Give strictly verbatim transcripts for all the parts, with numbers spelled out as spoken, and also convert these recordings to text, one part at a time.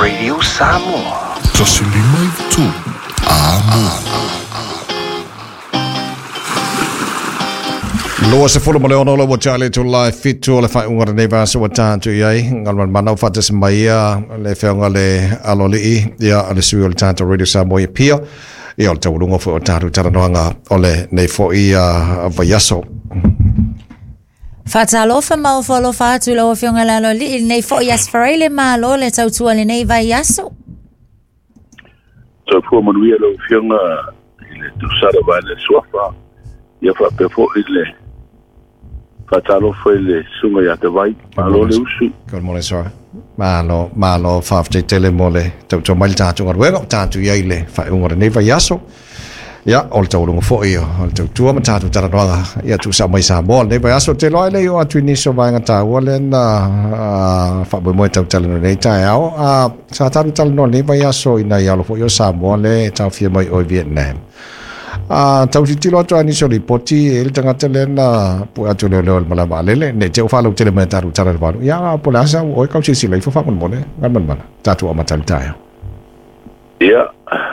Radio Samoa. Tasilima i tu. Amo. Loa se fulu mole ono lo chale to live fit to le fai unga nei va so wata to yai ngal man mana fa tes maia le fe nga le aloli ya ale su le tanto Radio Samoa pia e o tau lungo fo taru taranoanga ole nei fo ia vayaso Fatalo fa mau folo fatu lo fionga la lo li nei fo yas farele ma lo le tau tu le nei vayaso so fo mo wi lo fionga ile tu sara va le sofa ia fa pe fo ile Fatalo foi le sunga ya te vai malo le usu Good morning sir malo malo fafte tele mole to to mal ta tu ngaro ta tu ia ile fa unga nei vayaso ya ol tau lungo fo ia ol tau tu ma ta tu tara noa ia tu sa mai sa bol nei vayaso te lo ile o tu ni so va ngata wala na fa bo mo tau tala nei ta ao a sa ta tala no nei vayaso ina ia lo fo yo sa mole ta fia mai o Vietnam Ah, tau si tilo to ani so ripoti el tanga tele na pu atu le le mala balele ne te fa lo tele meta ru tara baru ya po la sa o ka si si le fa mon mone ngan man mana tatu o matal ta ya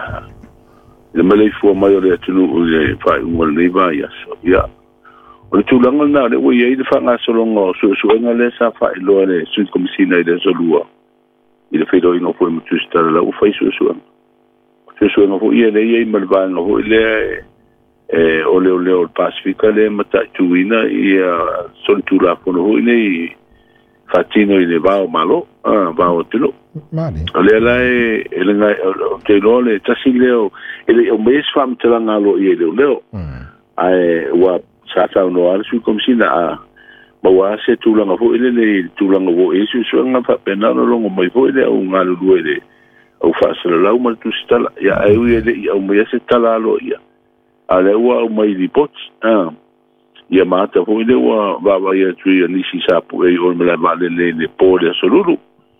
le mele fu mai le tunu le fa un le va ya so ya o tu lango na le o ye de fa nga so longo so so nga le sa fa lo le su comme si na de so lua il fait do ino fu mu tu sta la o fa so so so no fu ye le ye malva no fu le eh ole ole o Pacifica le mata tuina ia son tu la fu no ni fatino ile va malo ah va o tilo mani ole la e ele nga te lo le tasileo ele o mes fam te nga lo ye le leo ai wa sa sa no al su comme si na ma wa se tu la fu ile le tu la ngo e su so nga fa pena no lo mai fu ile o nga lu ile o fa se la uma tu stala ya ai u ele o me se tala lo ya ale wa o mai report ah ya mata fo ile wa va va ya tu ya ni si sa pu e o me la vale le le pole solulu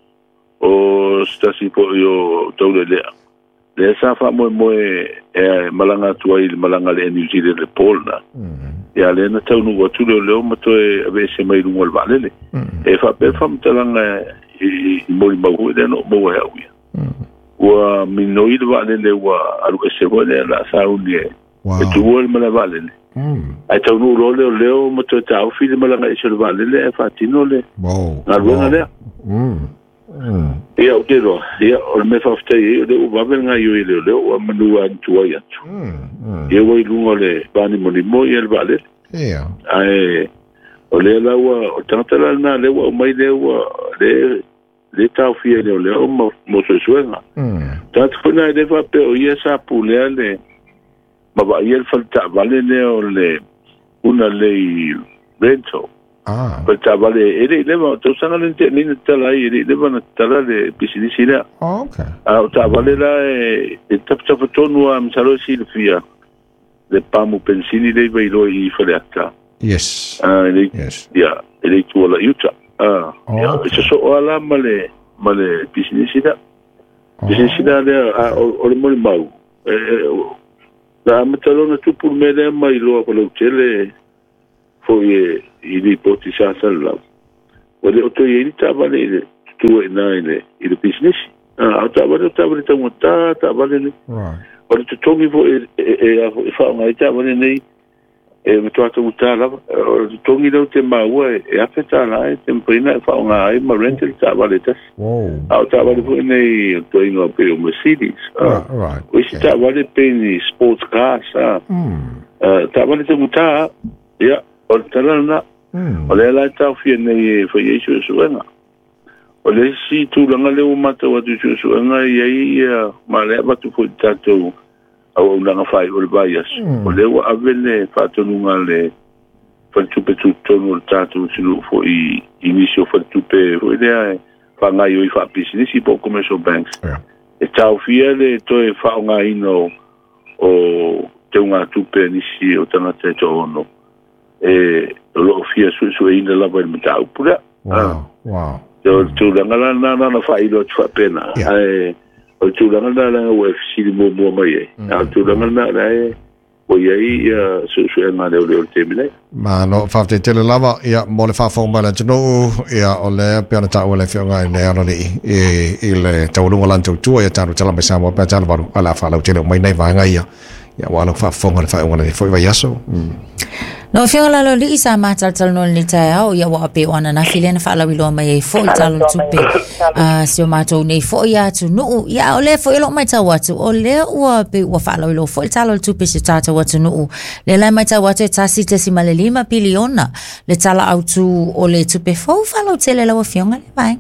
o sta si po yo to le le sa fa mo mo e malanga tu ai malanga le New Zealand le pole na ya le na tau no tu le le mo to e ave se mai lu vale le e fa pe fa mtalanga i mo mo de no mo ya wi wa minoid vale le wa alu se vole la saudi e tu vol me la vale le ai tau no lo le le mo to ta o fili me la ngai se vale le fa tino le wow na lo na le mm ia o te ro ia o me fa fte e le o va ven ngai o le le o manu an tu ai atu e o i lungo le bani mo ni mo ia vale ia ai o le la wa o tanta la na le wa mai le wa le le tau fia le le mo mo se suena mm tat funa de va pe o ia sa pule le ma va ia falta vale le o le una lei vento ah falta vale ele le va to sana le ni tala ele le va tala le pisini la okay ah ta vale la e tap tap tonu am salo silfia le pamu pensini le vai lo i falata yes ah ele yes ya ele tu la yuta ah oh, ya okay. eso so ala male male pisicida pisicida le a o le mole mau eh la metalona tu por mele mai lo ko lo tele foi i di poti sa sala o le to ye ta vale tu na ile ile business ah ta vale ta vale ta mota ta vale le right o le to mi vo e e fa mai ta vale nei e me toa tu tala o tongi do te maua e afeta la e temprina fa una ai ma rental ta vale tas wow au ta vale fu nei to ino pe o Mercedes right right o si ta vale pe ni sports cars ah ta vale te muta ya o tala na o le la ta fi nei fa yesu suena o le si tu langa le o mata wa tu suena ia ma le ba tu fu ta tu au nga fai o vaias o le wa avele fa tonunga le fa tupe tu tonu tatu silu fo i inicio fa tupe o le fa nga yo fa business i po commercial banks e tau fia le to e fa nga ino o te nga tupe nisi o tanga te to no e lo fia su su ina la va mata pura wow wow yo tu nga la na na fa i lo fa pena e o tu langa na langa o F C mo mo mai e a tu langa na na e o ye ya su su nga le le termine ma no fa te te lava ia mo le fa fo ma le no ia o le pe na ta o le fio nga le ano ni e il taulunga lan tu tu ia taru tala me sa mo pe tala baru ala fa la te mai nei va nga ia ia wa lo fa fo nga fa nga foi va yaso no fio la lo li sa ma tal tal no ni ta o ia wa pe ona na file na fa la wi lo mai fo tal tu pe a sio ma to nei fo ia tu no ia o le fo lo mai ta wa tu o le wa pe wa fa la lo fo tal tu pe se ta ta wa tu no le la mai ta wa te ta si te si ma le lima piliona le tala au tu o le tu pe fo fa lo te le la wa fio nga le mai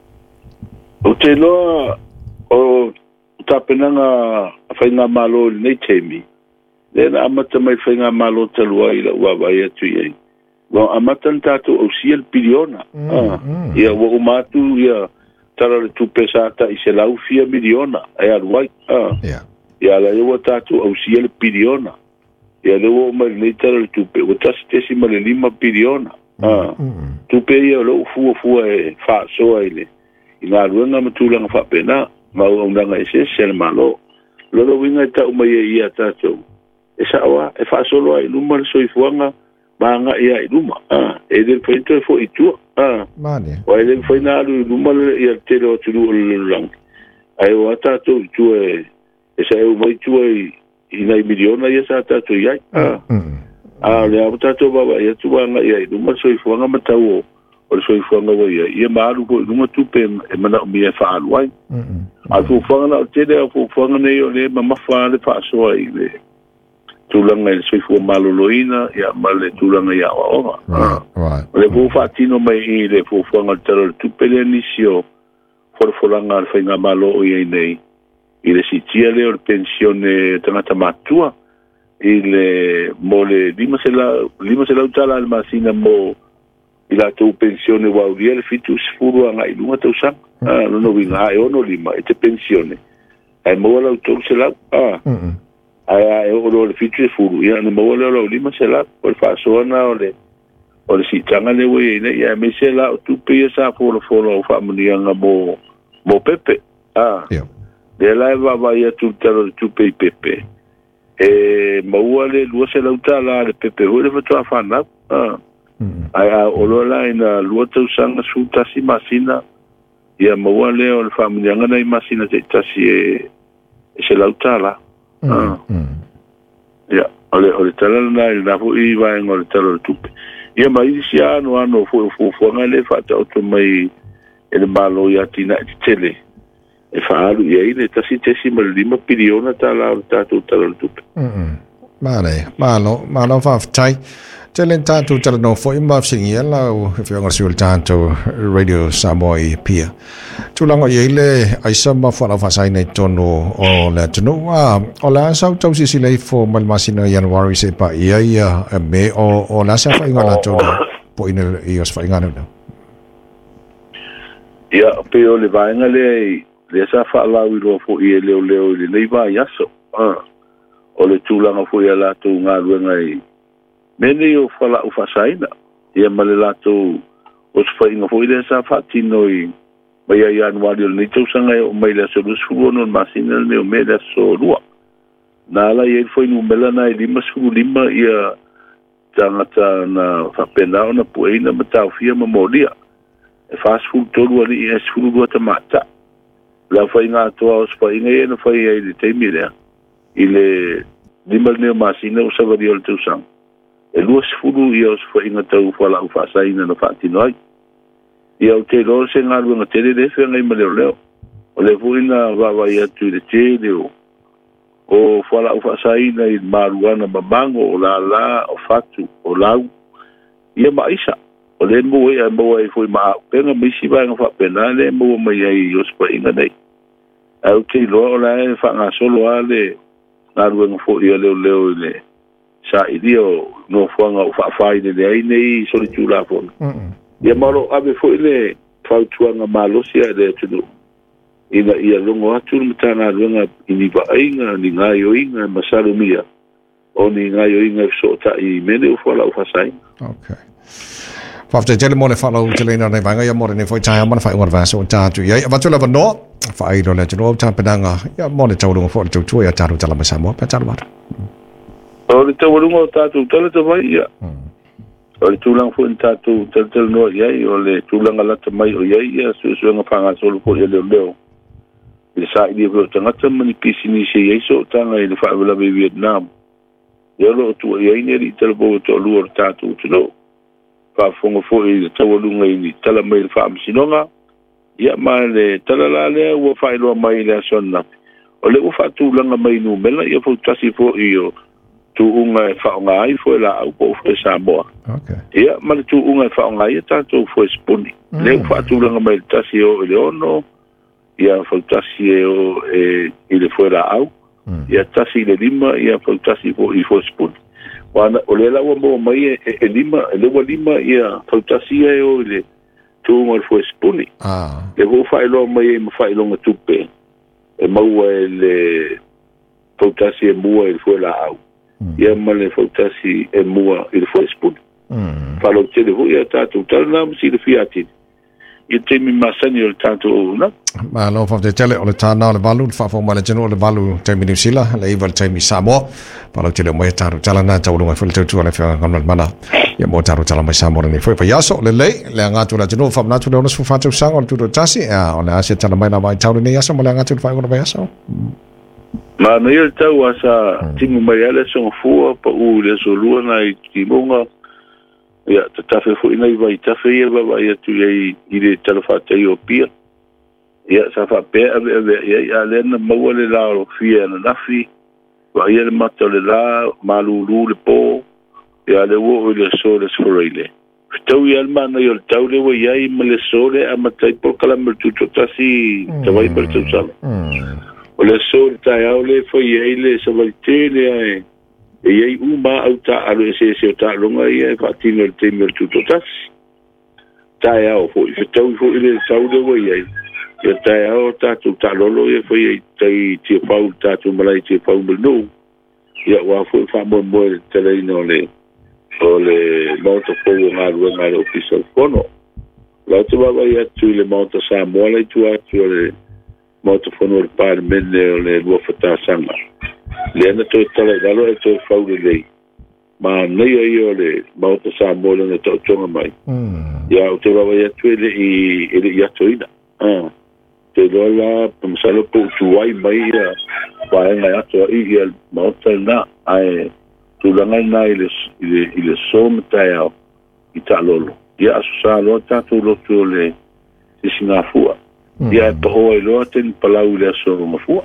o te lo o ta penanga fa nga malo nei temi le amata mai whainga malo talua i la ua vai atu iei. Wa amata ntato au siel piliona. Ia wa umatu ia tara le tupe sata i se lau fia miliona. Ai aruai. Ia la ewa tato au siel piliona. Ia le wa umari nei tara le tupe. Wa tasi tesi ma le lima piliona. Tupe ia lo fua fua e wha soa ile. I ngā ruenga matulanga whapena. Ma ua unanga e se se le malo. Lolo winga ta umai e ia tato. E sawa, e fa solo ai luma le soifuanga manga ia i luma. Ah, e le pointo e fo i tua. Ah, mane. Wa e le foina lu luma le ia te lo tulu le lang. Ai o ata to tu e e sa e mai tu e i nei miliona ia sa ta to ia. Ah. Ah, le ata to baba ia tu anga ia i luma soifuanga matau o le soifuanga wa ia. Ia maru ko luma tu pe e mana mi e fa alu ai. A tu fanga te le fo fanga nei o le mama fa le fa so ai le. Tulanga il sui fu maloloina ia male tulanga ia wa right le fu fatino mai i le fu fanga tero tu pelenisio for foranga al fainga malo i nei i le sitia le pensione tangata matua i le mole lima se la lima se la utala al masina mo i la tu pensione wa uria le fitus furu anga i lunga tu sang ah no no vinga ai ono lima e te pensione ai mo la tu se la ah ai o lo fitu furu ia no mo lo lima se la por fa sona ole ole si tanga le we ne ia me se la tu pe sa for for o fa munia mo mo pepe ah de la va va ia tu tero tu pe pepe e mo ole lu se la utala le pepe o le fa fa na ah ai o lo la ina lu tu sanga su ta si masina ia mo ole o fa munia na masina te ta si e se la utala ah ya ole ole tala na na fu i va en ole tala tupe ia mai sia no ano fu fu fu ngale fa ta to mai el malo ya tina tele e fa alu ia ile ta si te si mal lima piliona tala ta to tala tupe mm male malo malo fa tai tele ta to tala no fo imba sing ia la if you are sul tanto radio samoi pia tu lango ile ai samba fa fa sai nei tono o la tono wa o la sa tau si si lei fo mal masina january se pa ia ia me o o la sa fa ingana tono po ina ios fa ingana no ia pe o le va ngale le sa fa la wi ro fo ia le le le nei va yaso ah o le tu langa fo ia la tu nga ngai mene o fala o fasaina ia malelato o sfainga foi dessa fatino i mai ai anuari ni tu sanga o mai la so suo no masina ne o meda so lua na la ia foi no melana i lima su lima ia tangata na fapena ona puina mata fia memoria e fast food todo ali e food do tamata la fainga to o sfainga e no foi ai de temira ile lima ne masina o savadi o tu sanga e luas furu ia os fa inga tau fala u fa saina no fa tinoi ia o te lo se nga lu nga te de fe ngai maleo leo o le fuina va va ia tu de te de o o fala u fa saina i maruana mamango o la la o fatu o lau ia maisha o le mo ia mo ai foi ma penga misi va nga fa penale mo mai ai os fa inga nei au te lo la fa nga solo ale nga lu nga fo ia leo leo le sa idio no fuanga o fa fai de ai nei so tu la fo ia malo ave fo ile fa tuanga malo sia de tu ina ia longo atu mtana longa ini ba ainga ni ngayo inga masalo mia o ni ngayo inga so ta i mene o fa la o fa sai okay fa te tele mo le fa lo tele na nei vanga ia mo ne foi tai mo fa ngor va so ta tu ia va tu la no fa i do le tu ta penanga ia mo le tau lo fo tu tu ia ta ru tala ma sa mo pa ta ba o le tawalunga o tātou tala ta mai ia. O le tūlang fu in tātou tal noa iai, o le tūlanga lata mai o iai ia, suesuenga whanga solo ko ia leo leo. I le sa ili e tangata mani pisini se iai so tanga i le whaawela me Vietnam. Ia lo o tua iai neri i tala po to lua o tātou tuno. Whaafonga fo i le tawalunga i ni tala mai le whaamsinonga. Ia ma le tala la lea ua whaeloa mai le asona. O le ufa tūlanga mai nu mela ia fo tasi fo i o tuunga e whaonga ai fo e la au po fo e Samoa. Okay. Ia, ma le tuunga e whaonga ai e tātou fo e spuni. Mm. Le ufa tūlanga mai le tasi o e le ono, ia fo tasi e o e i le fo e la au, mm. ia tasi le lima, ia fo tasi fo i fo e spuni. Wana, o le la ua mo mai e, e lima, e le ua lima ia fo tasi e o i le tuunga e fo e spuni. Ah. Le fo whaeloa mai e ma whaelonga tupe. E maua e le fautasi e mua i le fo e la au. Ia ma le fautasi e mua i le fo e spuni. Whalo tele hui a tātou tala msi le fiatini. I te mi masani o le tātou o una. Ma lo fa te tele o le tāna o le valu, fa fa ma le tenu o le valu te mi New Zealand, le iwa le te mi Samoa. Whalo tele o mai tātou tala nā tau runga fwile tautua le whianga kamna mana. Ia mo tātou tala mai Samoa ni fwoi pa yaso le lei, le angatu la tenu, fa mnatu le ona su whātou sanga o le tuto tasi, o le asia tala mai na mai tau ni yaso, mo le angatu le whaingona pa yaso. Ma na ia tau asa timu mai ale songa fua pa u le so lua na i timonga. Ia ta tafe fu ina i vai tafe ia baba ia tu ia i le talafata i o pia. Ia sa fa pe ave ave ia ia le na maua le la o fia na nafi. Wa ia le mata le la malulu le po. Ia le wo le so le sforeile. Tau ia le mana i o tau le wa ia i ma le so le a matai por kalamar tuto tasi tawai per tau sala. O le sol tai au le foi ei le sa vai tele ai e ei uma au ta alo se se ta longa ia fa tino le temer tuto tas tai au foi se tau foi le tau de vai ai e tai au ta tu ta lolo ia foi ei tai ti pau ta tu malai ti pau no ia wa foi fa mo mo tele no le o le moto po nga lu nga le official fono la tu va ia tu le moto sa mo le tu a tu le moto fono le par menne o le lua fata sanga. Le ana to tala galo e to faude lei. Ma nei ai o le moto sa mole na to tonga mai. Ya o te wawa ia tuele i ele ia toina. Ah. Te lola pamsalo po tuai mai ia waenga ato i ia moto na ai tulanga na ile ile ile som tao i talolo. Ia asusa lo tatu lo tole i Singapura. Ia pa o i loa ten palau le aso mafua.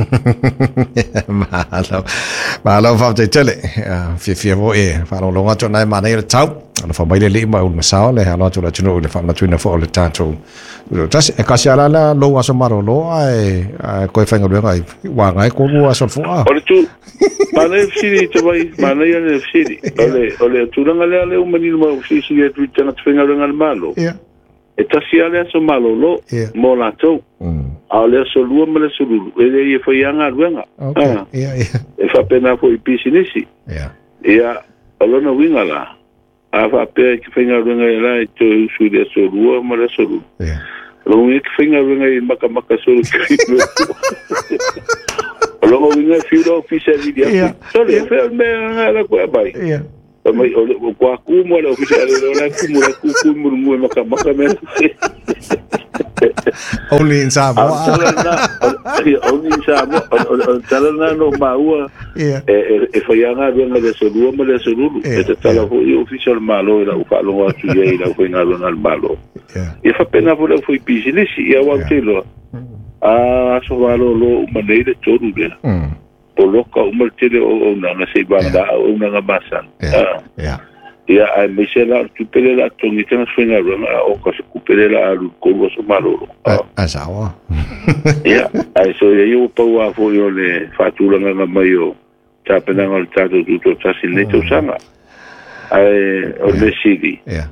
Mahalo. Mahalo fa te tele. Fia fia vo e. Fa lo longa to nai mana i le tau. Ana fa maile le ma un masao le halo to la tino le fa na tuina fo le tato. Tas e kasi ala la lo aso maro lo ai ko e fenga luenga i wa ngai ko lu aso fo. Ole tu. Mana e fsiri te vai. Mana ia le fsiri. Ole ole tu langa le le umani ma fsiri e tu tanga fenga luenga le malo. Ia. E tasi ale aso malolo, yeah. Mo latou. Mm. Ale aso lua ma le sululu. E le ia fai anga ruenga. Okay, ah. Yeah, yeah. E fa pena fo i pisinisi. Yeah. Ia, alona winga la. A fa pena ki whainga ruenga i la e to usu le aso lua ma le sululu. Yeah. Alona ki whainga ruenga i maka maka solo ki alona winga fiura ofisa vidia. Yeah. Sole, yeah. Fea mea la kua bai. Yeah. Mai o o kwa ku mo le official le la ku mo ku ku mo mo maka maka me only in Samoa only in Samoa talana no maua e e faianga venga de solo mo le solo e te tala fo official malo la u falo wa tu ye la ko na lo malo e fa pena vo le foi business e wa telo a so valo lo maneira todo bem poloka uma tele o na na se banda o na na basan ya ya a misela tu pele la tongi tena swinga o ko se kupele la ko so malo a sawa ya ai so yo pa wa fo yo le fatula na mayo ta pena ngol ta tu tu ta sin ne to sanga ai o le sidi ya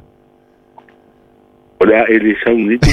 ora ele sa unito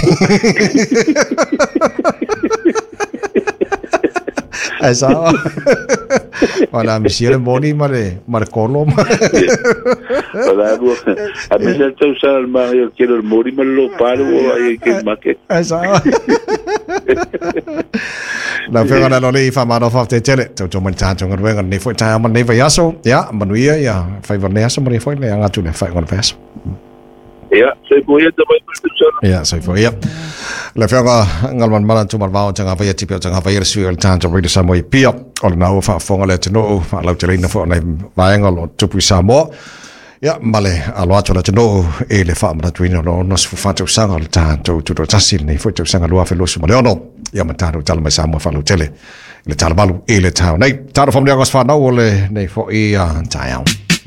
Esa. Wala misiere boni mare marcolo. Wala bo. A misiere tau sa ma yo quiero el mori me lo paro ai que maque. Esa. la fenga na loli fa ma no fa te tele to to man cha to ngar wenga ni fo cha man ni va yaso ya man wi ya fa va ne yaso man fo le anga tu le fa ngar fes ya se poia te mai tu ya so fo ya la fenga ngal man man tu man va changa va ya tipe changa va yesu el cha to ri sa mo pia o na o fa fonga le tino fa la tele na fo na va ngal tu pu sa mo ya male alo ato la tino e le fa ma tu no no su fa tu sanga ta to tu to tasil nei fo tu sanga lo fa lo su mo no ya mata no tal mai sa mo fa lo tele le tal balu e le ta nei ta fo mo ga fa na o le nei fo e a ta ya